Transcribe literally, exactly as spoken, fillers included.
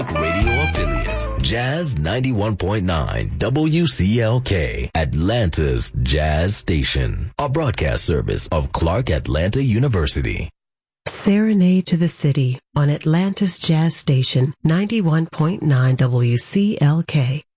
Radio affiliate, Jazz ninety-one point nine W C L K, Atlanta's Jazz Station, a broadcast service of Clark Atlanta University. Serenade to the City on Atlanta's Jazz Station, ninety-one point nine W C L K.